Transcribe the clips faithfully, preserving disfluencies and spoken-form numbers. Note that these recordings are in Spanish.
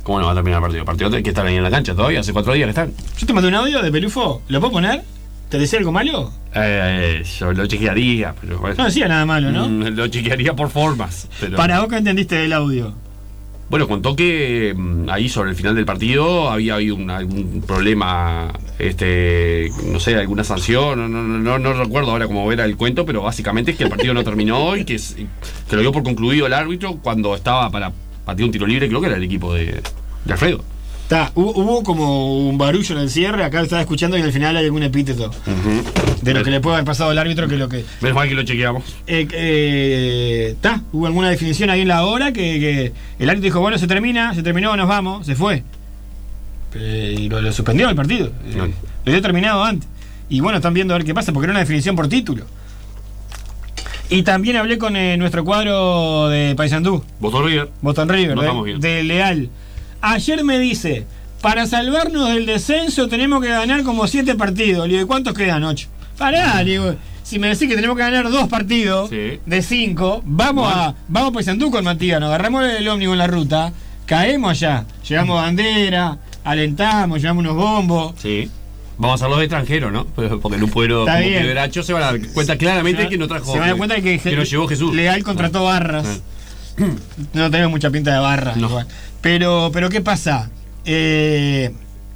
¿Cómo no va a terminar el partido? El partido hay que estar ahí en la cancha todavía, hace cuatro días que están. Yo te mandé un audio de Pelufo, ¿lo puedo poner? ¿Te decía algo malo? Eh, yo lo chequearía, pero bueno. No decía nada malo, ¿no? Mm, lo chequearía por formas. Pero... Para vos, ¿qué entendiste del audio? Bueno, contó que mmm, ahí sobre el final del partido había habido un, algún problema, este, no sé, alguna sanción, no, no, no, no recuerdo ahora cómo era el cuento, pero básicamente es que el partido no terminó y que, que lo dio por concluido el árbitro cuando estaba para patear un tiro libre, creo que era el equipo de, de Alfredo. Está, hubo como un barullo en el cierre, acá estaba escuchando y al final hay algún epíteto uh-huh. de lo que le puede haber pasado al árbitro, que lo que... Menos mal que lo chequeamos. Eh, eh, ta, hubo alguna definición ahí en la hora que, que el árbitro dijo, bueno, se termina, se terminó, nos vamos, se fue. Eh, y lo, lo suspendió el partido. No. Eh, lo dio terminado antes. Y bueno, están viendo a ver qué pasa, porque era una definición por título. Y también hablé con eh, nuestro cuadro de Paysandú. Boston River. Boston River, no de, estamos bien. de Leal. Ayer me dice, para salvarnos del descenso tenemos que ganar como siete partidos. Le digo, ¿cuántos quedan? Ocho. Pará, le digo, si me decís que tenemos que ganar dos partidos sí. de cinco, vamos bueno. a vamos a Paysandú con Matías, nos agarramos el ómnibus en la ruta, caemos allá, llevamos bandera, alentamos, llevamos unos bombos. Sí. Vamos a hacerlo de extranjero, ¿no? Porque Lupuero como Liberacho se van a dar cuenta claramente se, que no trajo. Se van a dar cuenta de que, que nos llevó Jesús. Leal contrató barras. No tenemos mucha pinta de barras. No. Igual. Pero, pero ¿qué pasa? Eh,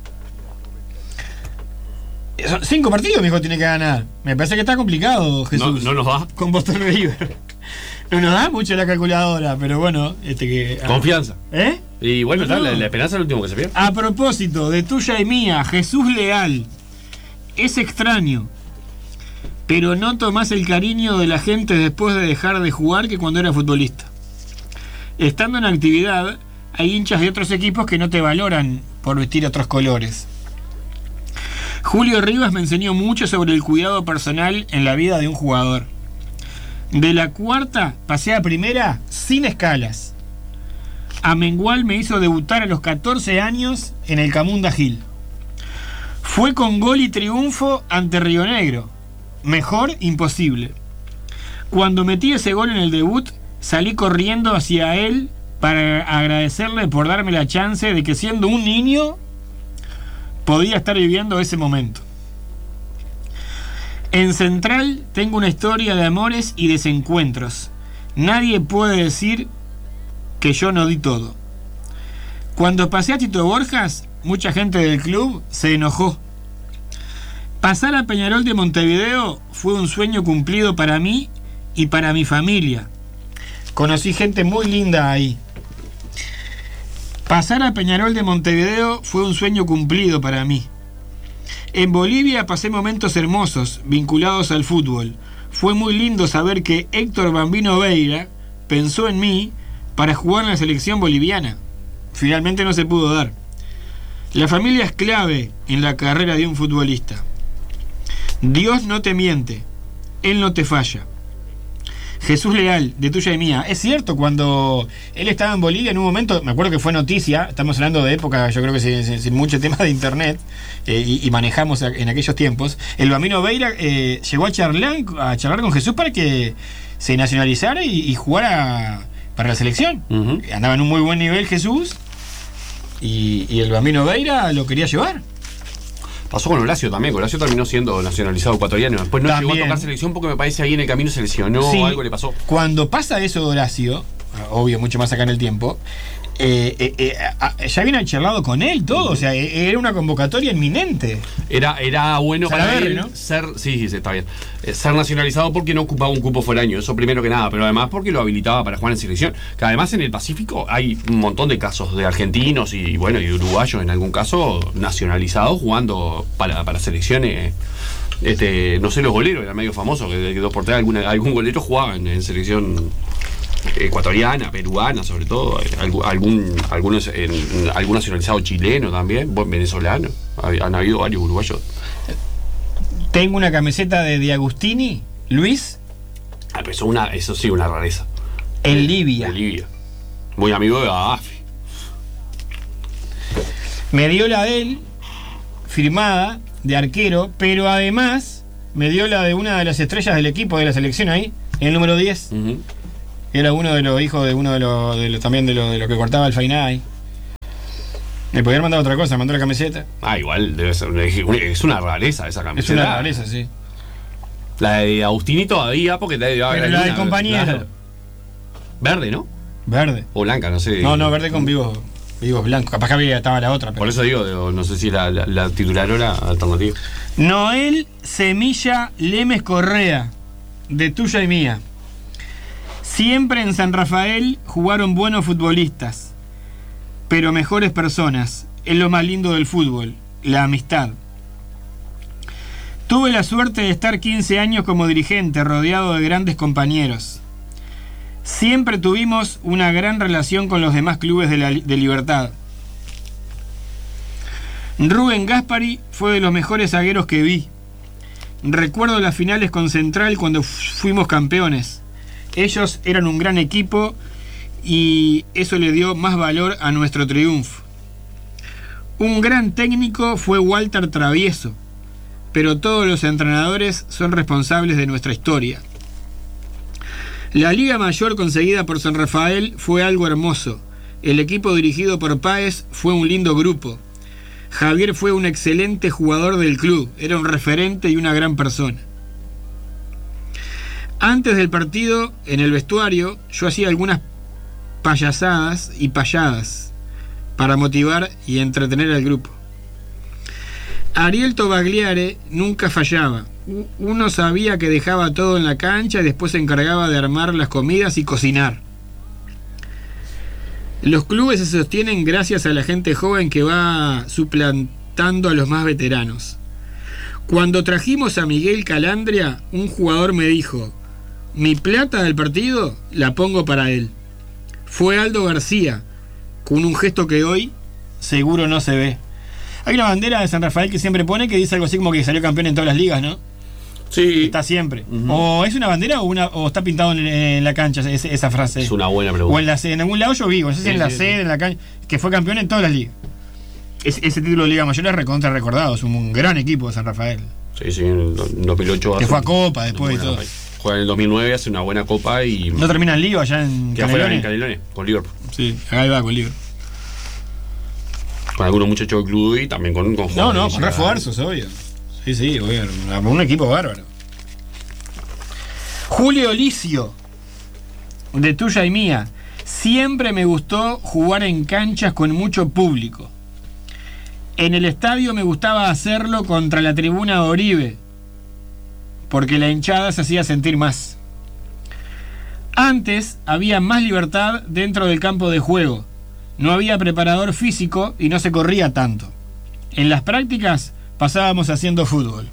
son cinco partidos, mi hijo tiene que ganar. Me parece que está complicado, Jesús. No, no nos da. Con Boston River. No nos da mucho la calculadora, pero bueno, este que. Confianza. ¿Eh? Y bueno, no. la, la esperanza es el último que se pierde. A propósito, de tuya y mía, Jesús Leal. Es extraño, pero noto más el cariño de la gente después de dejar de jugar que cuando era futbolista. Estando en actividad, hay hinchas de otros equipos que no te valoran por vestir otros colores. Julio Rivas me enseñó mucho sobre el cuidado personal en la vida de un jugador. De la cuarta pasé a primera sin escalas. A Mengual me hizo debutar a los catorce años en el Camunda Gil. Fue con gol y triunfo ante Río Negro. Mejor, imposible. Cuando metí ese gol en el debut, salí corriendo hacia él para agradecerle por darme la chance de que siendo un niño podía estar viviendo ese momento. En Central tengo una historia de amores y desencuentros. Nadie puede decir que yo no di todo. Cuando pasé a Tito Borjas, mucha gente del club se enojó. Pasar a Peñarol de Montevideo fue un sueño cumplido para mí y para mi familia. Conocí gente muy linda ahí. Pasar a Peñarol de Montevideo fue un sueño cumplido para mí. En Bolivia pasé momentos hermosos vinculados al fútbol. Fue muy lindo saber que Héctor Bambino Veira pensó en mí para jugar en la selección boliviana. Finalmente no se pudo dar. La familia es clave en la carrera de un futbolista. Dios no te miente, Él no te falla. Jesús Leal, de tuya y mía. Es cierto, cuando él estaba en Bolivia en un momento, me acuerdo que fue noticia, estamos hablando de época, yo creo que sin, sin, sin mucho tema de internet, eh, y, y manejamos en aquellos tiempos, el Bambino Veira eh, llegó a charlar, a charlar con Jesús para que se nacionalizara y, y jugara para la selección. Uh-huh. Andaba en un muy buen nivel Jesús, y, y el Bambino Veira lo quería llevar. Pasó con Horacio también, Horacio terminó siendo nacionalizado ecuatoriano. Después no también llegó a tocar selección porque me parece ahí en el camino se lesionó sí, o algo le pasó. Cuando pasa eso de Horacio, obvio, mucho más acá en el tiempo, eh, eh, eh, ya habían charlado con él todo, uh-huh. O sea, era una convocatoria inminente. Era, era bueno para ver, él, ¿no? ser, sí, sí, está bien, eh, ser nacionalizado porque no ocupaba un cupo foráneo, eso primero que nada, pero además porque lo habilitaba para jugar en selección. Que además en el Pacífico hay un montón de casos de argentinos y bueno, y de uruguayos en algún caso nacionalizados jugando para, para selecciones. Este, no sé, los goleros eran medio famosos, que, que dos por tres alguna, algún golero jugaba en, en selección ecuatoriana, peruana sobre todo, algún, algunos en, algún nacionalizado chileno también, venezolano, han habido varios uruguayos. Tengo una camiseta de Di Agustini, Luis. Ah, pero eso, una, eso sí, una rareza. En de, Libia. De Libia. Muy amigo de Gaddafi. Me dio la de él, firmada, de arquero, pero además me dio la de una de las estrellas del equipo de la selección ahí, el número diez. Uh-huh. Era uno de los hijos de uno de los, de los también de los de lo que cortaba el Fainay. Me podían mandar otra cosa, mandó la camiseta. Ah, igual, debe ser. Es una rareza esa camiseta. Es una rareza, sí. La de Agustini todavía, porque debe haber. Pero la del compañero. La, verde, ¿no? Verde. O blanca, no sé. No, no, verde con vivos, vivos blancos. Capaz que había, estaba la otra. Pero... Por eso digo, no sé si la, la, la titular o la alternativa. Noel Semilla Lemes Correa, de tuya y mía. Siempre en San Rafael jugaron buenos futbolistas, pero mejores personas. Es lo más lindo del fútbol, la amistad. Tuve la suerte de estar quince años como dirigente, rodeado de grandes compañeros. Siempre tuvimos una gran relación con los demás clubes de, la, de Libertad. Rubén Gaspari fue de los mejores zagueros que vi. Recuerdo las finales con Central cuando fuimos campeones. Ellos eran un gran equipo y eso le dio más valor a nuestro triunfo. Un gran técnico fue Walter Travieso, pero todos los entrenadores son responsables de nuestra historia. La Liga Mayor conseguida por San Rafael fue algo hermoso. El equipo dirigido por Páez fue un lindo grupo. Javier fue un excelente jugador del club, era un referente y una gran persona. Antes del partido, en el vestuario, yo hacía algunas payasadas y payadas para motivar y entretener al grupo. Ariel Tobagliare nunca fallaba. Uno sabía que dejaba todo en la cancha y después se encargaba de armar las comidas y cocinar. Los clubes se sostienen gracias a la gente joven que va suplantando a los más veteranos. Cuando trajimos a Miguel Calandria, un jugador me dijo: mi plata del partido la pongo para él. Fue Aldo García, con un gesto que hoy seguro no se ve. Hay una bandera de San Rafael que siempre pone que dice algo así como que salió campeón en todas las ligas, ¿no? Sí. Está siempre. Uh-huh. O es una bandera o, una, o está pintado en, en la cancha esa, esa frase. Es una buena pregunta. O en, la, en algún lado yo vi, no sé si sí, en la sí, sede, sí. en la cancha, que fue campeón en todas las ligas. Es, ese título de Liga Mayor es recontra recordado, es un, un gran equipo de San Rafael. Sí, sí, en dos mil ocho. Que fue a Copa después y todo. Juega en el dos mil nueve, hace una buena Copa y... ¿No termina en Liga allá en Canelones? Queda en Canelones, con Liverpool. Sí, ahí va con Liverpool. Con algunos muchachos del club y también con, con No, no, con refuerzos, obvio. Sí, sí, obvio. Un equipo bárbaro. Julio Licio, de tuya y mía. Siempre me gustó jugar en canchas con mucho público. En el estadio me gustaba hacerlo contra la tribuna de Oribe, porque la hinchada se hacía sentir más. Antes había más libertad dentro del campo de juego. No había preparador físico y no se corría tanto. En las prácticas pasábamos haciendo fútbol.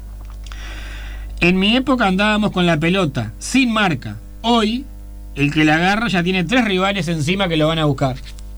En mi época andábamos con la pelota, sin marca. Hoy, el que la agarra ya tiene tres rivales encima que lo van a buscar.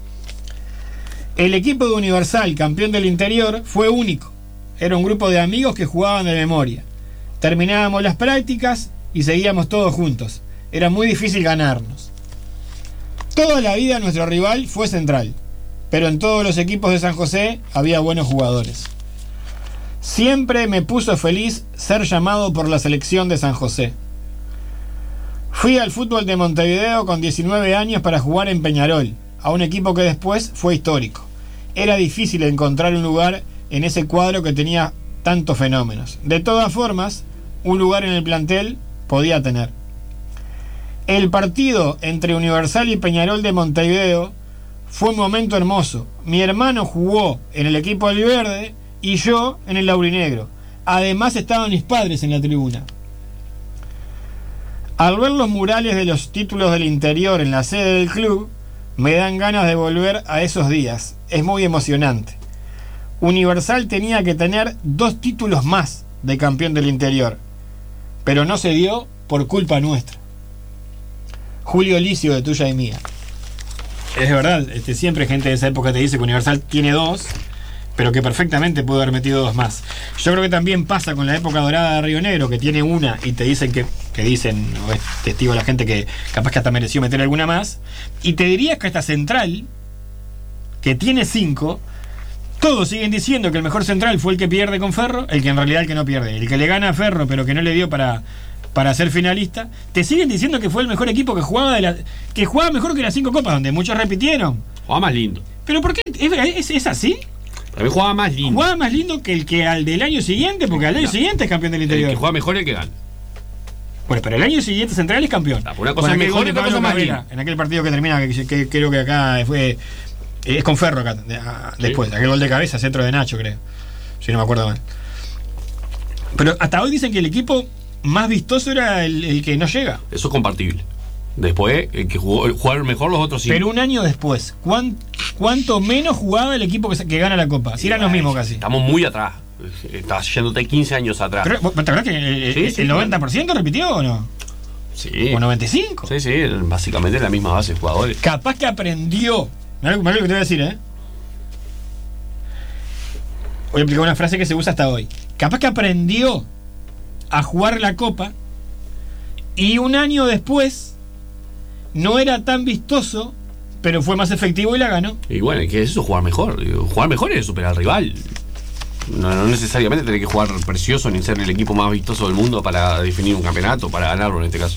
El equipo de Universal, campeón del interior, fue único. Era un grupo de amigos que jugaban de memoria. Terminábamos las prácticas y seguíamos todos juntos. Era muy difícil ganarnos. Toda la vida nuestro rival fue Central, pero en todos los equipos de San José había buenos jugadores. Siempre me puso feliz ser llamado por la selección de San José. Fui al fútbol de Montevideo con diecinueve años para jugar en Peñarol, a un equipo que después fue histórico. Era difícil encontrar un lugar en ese cuadro que tenía tantos fenómenos. De todas formas, un lugar en el plantel podía tener. El partido entre Universal y Peñarol de Montevideo fue un momento hermoso. Mi hermano jugó en el equipo albiverde y yo en el laurinegro. Además estaban mis padres en la tribuna. Al ver los murales de los títulos del interior en la sede del club, me dan ganas de volver a esos días. Es muy emocionante. Universal tenía que tener dos títulos más de campeón del interior, pero no se dio por culpa nuestra. Julio Licio, de tuya y mía. Es verdad, este, siempre gente de esa época te dice que Universal tiene dos, pero que perfectamente pudo haber metido dos más. Yo creo que también pasa con la época dorada de Río Negro, que tiene una y te dicen que, que dicen, o es testigo la gente que capaz que hasta mereció meter alguna más, y te dirías que esta Central, que tiene cinco, todos siguen diciendo que el mejor Central fue el que pierde con Ferro, el que en realidad el que no pierde, el que le gana a Ferro pero que no le dio para... para ser finalista, te siguen diciendo que fue el mejor equipo que jugaba de la, que jugaba mejor que las cinco copas, donde muchos repitieron. Jugaba más lindo. ¿Pero por qué? ¿Es, es, es así? Para mí jugaba más lindo. Jugaba más lindo que el que al del año siguiente, porque al año no. siguiente es campeón del interior. El que juega mejor es el que gana. Bueno, pero el año siguiente Central es campeón. Ah, una cosa bueno, es mejor y otra cosa más linda. En aquel partido que termina, que, que creo que acá fue. Es con Ferro acá, de, a, sí. Después. Aquel gol de cabeza, centro de Nacho, creo. Si no me acuerdo mal. Pero hasta hoy dicen que el equipo más vistoso era el, el que no llega. Eso es compartible. Después, el que jugó, jugaron mejor los otros sí. Pero un año después, ¿cuán, ¿cuánto menos jugaba el equipo que, que gana la Copa? Si eran los mismos casi. Estamos muy atrás. Estás yéndote quince años atrás. Pero, ¿te acuerdas que el, sí, sí, el noventa por ciento repitió o no? Sí. ¿O noventa y cinco? Sí, sí, básicamente la misma base de jugadores. Capaz que aprendió. Mirá lo que te voy a decir, ¿eh? Voy a aplicar una frase que se usa hasta hoy. Capaz que aprendió a jugar la Copa y un año después no era tan vistoso, pero fue más efectivo y la ganó. Y bueno, ¿qué es eso? Jugar mejor. Jugar mejor es superar al rival. No, no necesariamente tener que jugar precioso ni ser el equipo más vistoso del mundo para definir un campeonato, para ganarlo en este caso.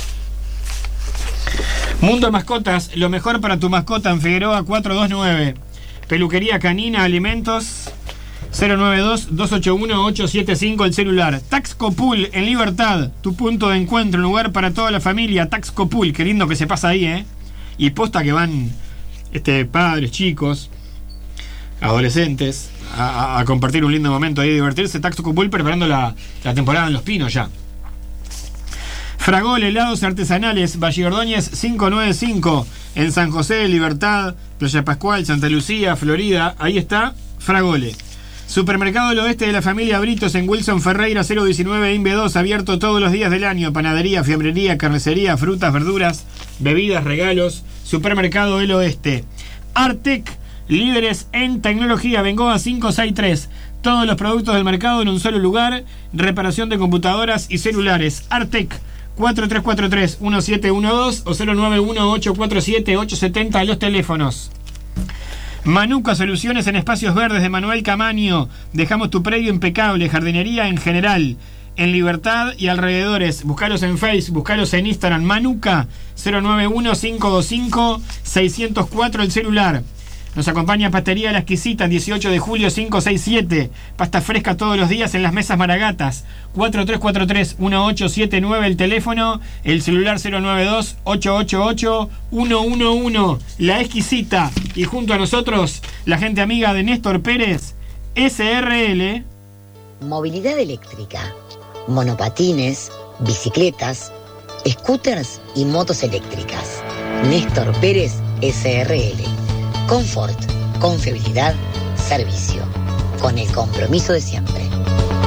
Mundo de Mascotas, lo mejor para tu mascota en Figueroa cuatro dos nueve. Peluquería canina, alimentos cero nueve dos, dos ocho uno, ocho siete cinco el celular. Taxcopool en Libertad, tu punto de encuentro, un lugar para toda la familia. Taxcopool, qué lindo que se pasa ahí, ¿eh? Y posta que van este, padres, chicos, adolescentes a, a, a compartir un lindo momento ahí, divertirse. Taxcopool preparando la, la temporada en Los Pinos ya. Fragol, helados artesanales, Valle Ordóñez cinco noventa y cinco, en San José, Libertad, Playa Pascual, Santa Lucía, Florida. Ahí está Fragole. Supermercado del Oeste de la familia Britos en Wilson Ferreira cero diecinueve I N V E dos, abierto todos los días del año. Panadería, fiambrería, carnicería, frutas, verduras, bebidas, regalos. Supermercado del Oeste. Artec, líderes en tecnología, Bengoa cinco sesenta y tres. Todos los productos del mercado en un solo lugar. Reparación de computadoras y celulares. Artec, cuatro tres cuatro tres, uno siete uno dos o cero nueve uno, ocho cuatro siete, ocho siete cero los teléfonos. Manuca, soluciones en espacios verdes de Manuel Camaño. Dejamos tu predio impecable, jardinería en general, en Libertad y alrededores. Buscalos en Facebook, buscalos en Instagram. Manuca, cero nueve uno, cinco dos cinco, seis cero cuatro el celular. Nos acompaña Pastería La Exquisita, dieciocho de julio cinco seis siete. Pasta fresca todos los días en las mesas Maragatas. cuatro tres cuatro tres, uno ocho siete nueve el teléfono. El celular cero nueve dos, ocho ocho ocho, uno uno uno. La Exquisita. Y junto a nosotros, la gente amiga de Néstor Pérez, S R L. Movilidad eléctrica. Monopatines, bicicletas, scooters y motos eléctricas. Néstor Pérez, S R L. Confort, confiabilidad, servicio, con el compromiso de siempre.